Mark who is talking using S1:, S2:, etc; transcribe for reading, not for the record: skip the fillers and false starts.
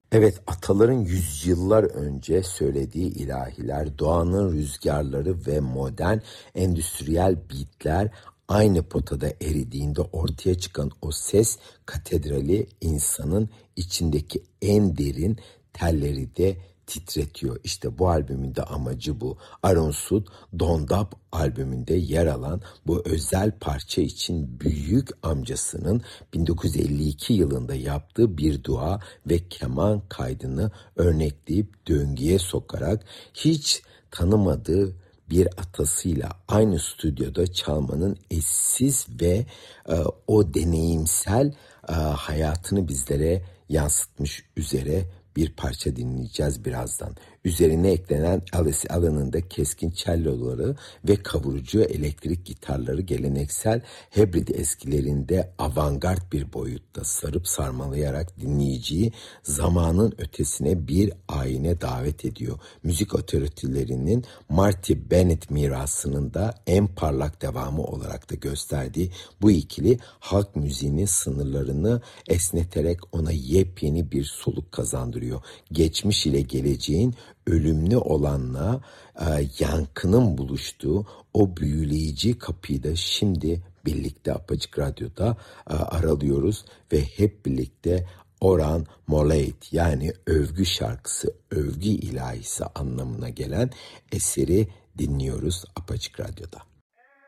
S1: Evet, ataların yüzyıllar önce söylediği ilahiler, doğanın rüzgarları ve modern endüstriyel beatler aynı potada eridiğinde ortaya çıkan o ses katedrali insanın içindeki en derin telleri de titretiyor. İşte bu albümün de amacı bu. Aaron Sud, Don't Up albümünde yer alan bu özel parça için büyük amcasının 1952 yılında yaptığı bir dua ve keman kaydını örnekleyip döngüye sokarak hiç tanımadığı bir atasıyla aynı stüdyoda çalmanın eşsiz ve o deneyimsel hayatını bizlere yansıtmış üzere bir parça dinleyeceğiz birazdan. Üzerine eklenen Alice Allen'ın da keskin celloları ve kavurucu elektrik gitarları geleneksel hibrid eskilerinde avantgard bir boyutta sarıp sarmalayarak dinleyiciyi zamanın ötesine bir ayine davet ediyor. Müzik otoritelerinin Marty Bennett mirasının da en parlak devamı olarak da gösterdiği bu ikili halk müziğinin sınırlarını esneterek ona yepyeni bir soluk kazandırıyor. Geçmiş ile geleceğin ölümlü olanla yankının buluştuğu o büyüleyici kapıyı da şimdi birlikte Apacık Radyo'da aralıyoruz ve hep birlikte Oran Moleit yani övgü şarkısı, övgü ilahisi anlamına gelen eseri dinliyoruz Apacık Radyo'da.